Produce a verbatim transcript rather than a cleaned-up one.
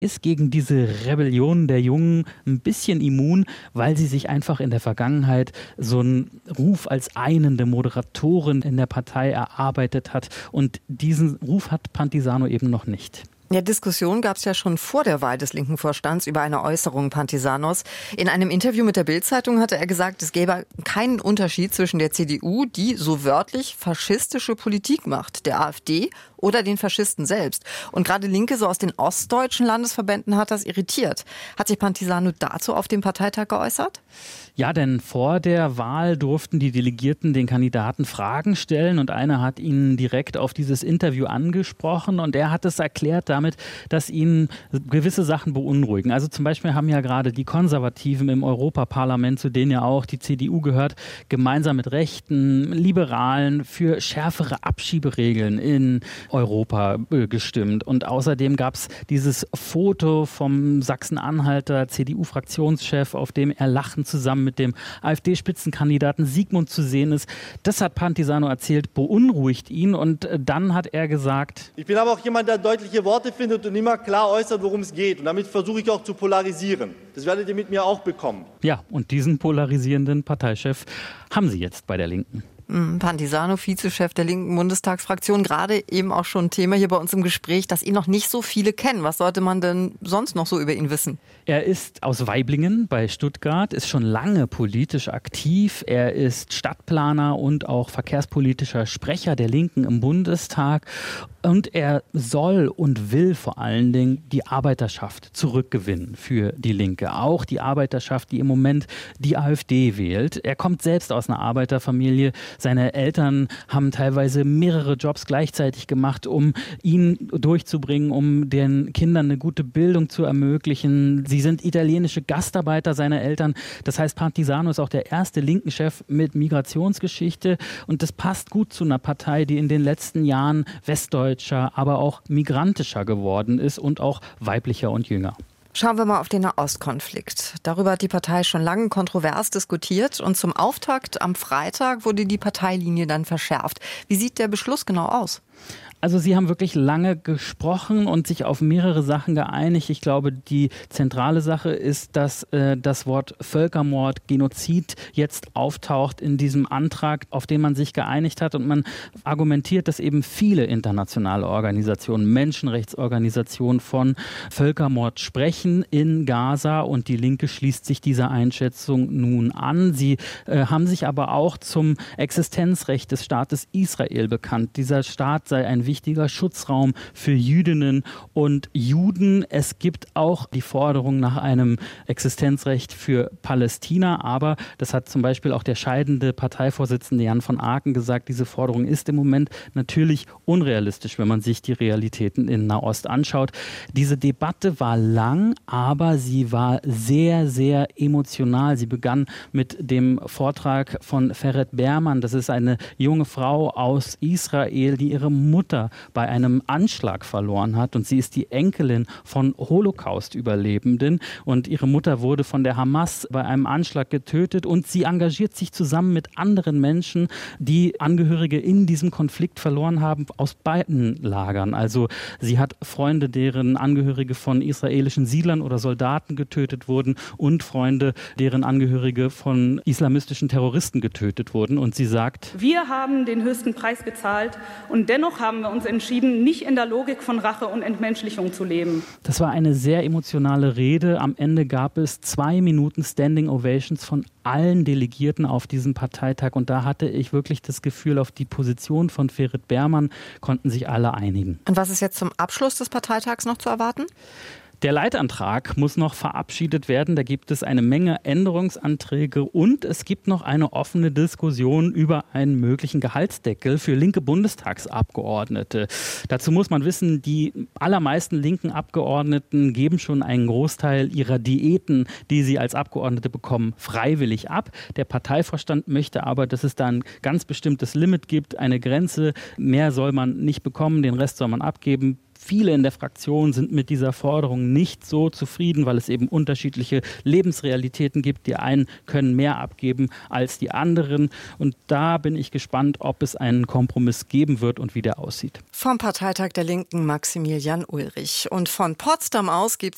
ist gegen diese Rebellion der Jungen ein bisschen immun, weil sie sich einfach in der Vergangenheit so einen Ruf als einende Moderatorin in der Partei erarbeitet hat. Und diesen Ruf hat Pantisano eben noch nicht. Ja, Diskussion gab es ja schon vor der Wahl des linken Vorstands über eine Äußerung Pantisanos. In einem Interview mit der Bild-Zeitung hatte er gesagt, es gäbe keinen Unterschied zwischen der C D U, die so wörtlich faschistische Politik macht, der AfD oder den Faschisten selbst. Und gerade Linke so aus den ostdeutschen Landesverbänden hat das irritiert. Hat sich Pantisano dazu auf dem Parteitag geäußert? Ja, denn vor der Wahl durften die Delegierten den Kandidaten Fragen stellen und einer hat ihn direkt auf dieses Interview angesprochen und er hat es erklärt damit, dass ihn gewisse Sachen beunruhigen. Also zum Beispiel haben ja gerade die Konservativen im Europaparlament, zu denen ja auch die C D U gehört, gemeinsam mit Rechten, Liberalen für schärfere Abschieberegeln in Europa gestimmt. Und außerdem gab es dieses Foto vom Sachsen-Anhalter C D U-Fraktionschef, auf dem er lachend zusammen mit dem AfD-Spitzenkandidaten Sigmund zu sehen ist. Das hat Pantisano erzählt, beunruhigt ihn und dann hat er gesagt: Ich bin aber auch jemand, der deutliche Worte findet und immer klar äußert, worum es geht. Und damit versuche ich auch zu polarisieren. Das werdet ihr mit mir auch bekommen. Ja, und diesen polarisierenden Parteichef haben sie jetzt bei der Linken. Pantisano, Vizechef der linken Bundestagsfraktion, gerade eben auch schon Thema hier bei uns im Gespräch, dass ihn noch nicht so viele kennen. Was sollte man denn sonst noch so über ihn wissen? Er ist aus Waiblingen bei Stuttgart, ist schon lange politisch aktiv. Er ist Stadtplaner und auch verkehrspolitischer Sprecher der Linken im Bundestag. Und er soll und will vor allen Dingen die Arbeiterschaft zurückgewinnen für die Linke. Auch die Arbeiterschaft, die im Moment die AfD wählt. Er kommt selbst aus einer Arbeiterfamilie. Seine Eltern haben teilweise mehrere Jobs gleichzeitig gemacht, um ihn durchzubringen, um den Kindern eine gute Bildung zu ermöglichen. Sie sind italienische Gastarbeiter seiner Eltern. Das heißt, Pantisano ist auch der erste linken Chef mit Migrationsgeschichte. Und das passt gut zu einer Partei, die in den letzten Jahren westdeutscher, aber auch migrantischer geworden ist und auch weiblicher und jünger. Schauen wir mal auf den Nahostkonflikt. Darüber hat die Partei schon lange kontrovers diskutiert und zum Auftakt am Freitag wurde die Parteilinie dann verschärft. Wie sieht der Beschluss genau aus? Also sie haben wirklich lange gesprochen und sich auf mehrere Sachen geeinigt. Ich glaube, die zentrale Sache ist, dass äh, das Wort Völkermord, Genozid jetzt auftaucht in diesem Antrag, auf den man sich geeinigt hat. Und man argumentiert, dass eben viele internationale Organisationen, Menschenrechtsorganisationen von Völkermord sprechen in Gaza. Und die Linke schließt sich dieser Einschätzung nun an. Sie äh, haben sich aber auch zum Existenzrecht des Staates Israel bekannt. Dieser Staat sei ein wichtiger Schutzraum für Jüdinnen und Juden. Es gibt auch die Forderung nach einem Existenzrecht für Palästina, aber das hat zum Beispiel auch der scheidende Parteivorsitzende Jan von Aken gesagt, diese Forderung ist im Moment natürlich unrealistisch, wenn man sich die Realitäten in Nahost anschaut. Diese Debatte war lang, aber sie war sehr, sehr emotional. Sie begann mit dem Vortrag von Ferit Berman. Das ist eine junge Frau aus Israel, die ihre Mutter bei einem Anschlag verloren hat und sie ist die Enkelin von Holocaust-Überlebenden und ihre Mutter wurde von der Hamas bei einem Anschlag getötet und sie engagiert sich zusammen mit anderen Menschen, die Angehörige in diesem Konflikt verloren haben, aus beiden Lagern. Also sie hat Freunde, deren Angehörige von israelischen Siedlern oder Soldaten getötet wurden und Freunde, deren Angehörige von islamistischen Terroristen getötet wurden und sie sagt: Wir haben den höchsten Preis gezahlt und dennoch haben wir uns entschieden, nicht in der Logik von Rache und Entmenschlichung zu leben. Das war eine sehr emotionale Rede. Am Ende gab es zwei Minuten Standing Ovations von allen Delegierten auf diesem Parteitag und da hatte ich wirklich das Gefühl, auf die Position von Ferit Berman konnten sich alle einigen. Und was ist jetzt zum Abschluss des Parteitags noch zu erwarten? Der Leitantrag muss noch verabschiedet werden. Da gibt es eine Menge Änderungsanträge und es gibt noch eine offene Diskussion über einen möglichen Gehaltsdeckel für linke Bundestagsabgeordnete. Dazu muss man wissen, die allermeisten linken Abgeordneten geben schon einen Großteil ihrer Diäten, die sie als Abgeordnete bekommen, freiwillig ab. Der Parteivorstand möchte aber, dass es da ein ganz bestimmtes Limit gibt, eine Grenze. Mehr soll man nicht bekommen, den Rest soll man abgeben. Viele in der Fraktion sind mit dieser Forderung nicht so zufrieden, weil es eben unterschiedliche Lebensrealitäten gibt. Die einen können mehr abgeben als die anderen. Und da bin ich gespannt, ob es einen Kompromiss geben wird und wie der aussieht. Vom Parteitag der Linken Maximilian Ulrich. Und von Potsdam aus gibt es